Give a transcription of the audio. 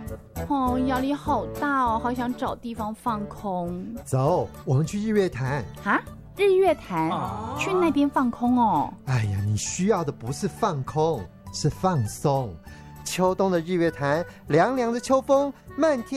哦，压力好大哦，好想找地方放空。 走，我们去日月潭。 哈，日月潭，去那边放空哦。 哎呀，你需要的不是放空，是放松。秋冬的日月潭，凉凉的秋风，漫天